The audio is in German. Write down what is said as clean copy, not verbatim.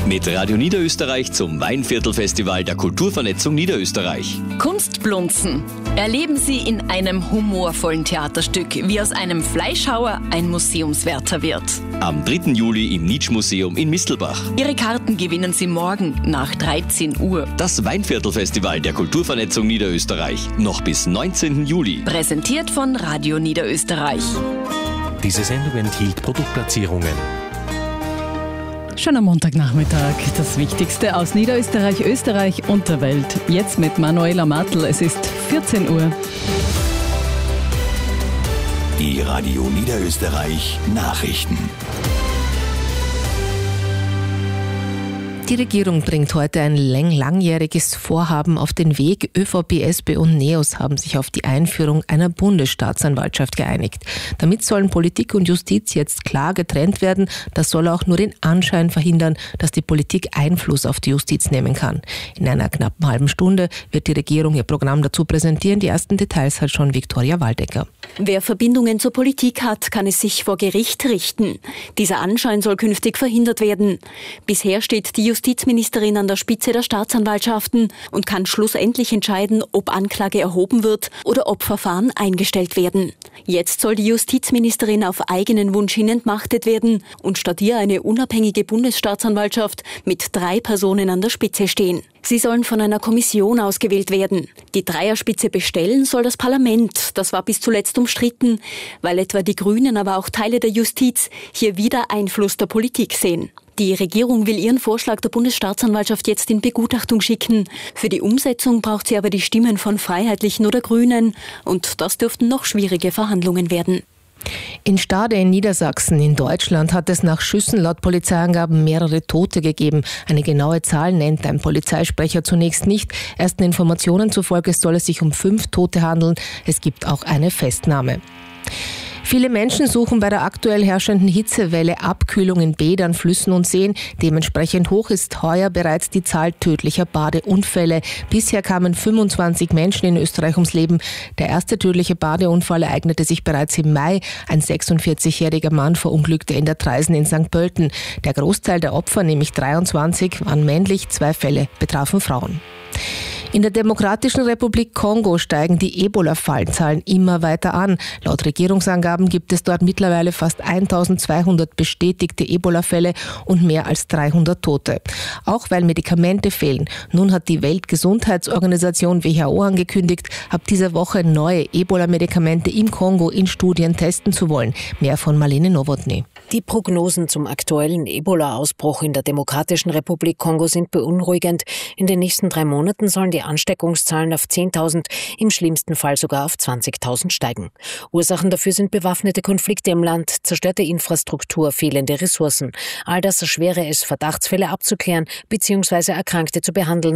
Mit Radio Niederösterreich zum Weinviertelfestival der Kulturvernetzung Niederösterreich. Kunstblunzen. Erleben Sie in einem humorvollen Theaterstück, wie aus einem Fleischhauer ein Museumswärter wird. Am 3. Juli im Nitsch-Museum in Mistelbach. Ihre Karten gewinnen Sie morgen nach 13 Uhr. Das Weinviertelfestival der Kulturvernetzung Niederösterreich. Noch bis 19. Juli. Präsentiert von Radio Niederösterreich. Diese Sendung enthielt Produktplatzierungen. Schon am Montagnachmittag das Wichtigste aus Niederösterreich, Österreich und der Welt. Jetzt mit Manuela Martl. Es ist 14 Uhr. Die Radio Niederösterreich Nachrichten. Die Regierung bringt heute ein langjähriges Vorhaben auf den Weg. ÖVP, SP und NEOS haben sich auf die Einführung einer Bundesstaatsanwaltschaft geeinigt. Damit sollen Politik und Justiz jetzt klar getrennt werden. Das soll auch nur den Anschein verhindern, dass die Politik Einfluss auf die Justiz nehmen kann. In einer knappen halben Stunde wird die Regierung ihr Programm dazu präsentieren. Die ersten Details hat schon Viktoria Waldecker. Wer Verbindungen zur Politik hat, kann es sich vor Gericht richten. Dieser Anschein soll künftig verhindert werden. Bisher steht die Justizministerin an der Spitze der Staatsanwaltschaften und kann schlussendlich entscheiden, ob Anklage erhoben wird oder ob Verfahren eingestellt werden. Jetzt soll die Justizministerin auf eigenen Wunsch hin entmachtet werden und statt ihr eine unabhängige Bundesstaatsanwaltschaft mit 3 Personen an der Spitze stehen. Sie sollen von einer Kommission ausgewählt werden. Die Dreierspitze bestellen soll das Parlament. Das war bis zuletzt umstritten, weil etwa die Grünen, aber auch Teile der Justiz hier wieder Einfluss der Politik sehen. Die Regierung will ihren Vorschlag der Bundesstaatsanwaltschaft jetzt in Begutachtung schicken. Für die Umsetzung braucht sie aber die Stimmen von Freiheitlichen oder Grünen. Und das dürften noch schwierige Verhandlungen werden. In Stade in Niedersachsen in Deutschland hat es nach Schüssen laut Polizeiangaben mehrere Tote gegeben. Eine genaue Zahl nennt ein Polizeisprecher zunächst nicht. Ersten Informationen zufolge soll es sich um 5 Tote handeln. Es gibt auch eine Festnahme. Viele Menschen suchen bei der aktuell herrschenden Hitzewelle Abkühlung in Bädern, Flüssen und Seen. Dementsprechend hoch ist heuer bereits die Zahl tödlicher Badeunfälle. Bisher kamen 25 Menschen in Österreich ums Leben. Der erste tödliche Badeunfall ereignete sich bereits im Mai. Ein 46-jähriger Mann verunglückte in der Traisen in St. Pölten. Der Großteil der Opfer, nämlich 23, waren männlich, 2 Fälle betrafen Frauen. In der Demokratischen Republik Kongo steigen die Ebola-Fallzahlen immer weiter an. Laut Regierungsangaben gibt es dort mittlerweile fast 1200 bestätigte Ebola-Fälle und mehr als 300 Tote. Auch weil Medikamente fehlen. Nun hat die Weltgesundheitsorganisation WHO angekündigt, ab dieser Woche neue Ebola-Medikamente im Kongo in Studien testen zu wollen. Mehr von Marlene Nowotny. Die Prognosen zum aktuellen Ebola-Ausbruch in der Demokratischen Republik Kongo sind beunruhigend. In den nächsten 3 Monaten sollen die Ansteckungszahlen auf 10.000, im schlimmsten Fall sogar auf 20.000 steigen. Ursachen dafür sind bewaffnete Konflikte im Land, zerstörte Infrastruktur, fehlende Ressourcen. All das erschwere es, Verdachtsfälle abzuklären bzw. Erkrankte zu behandeln,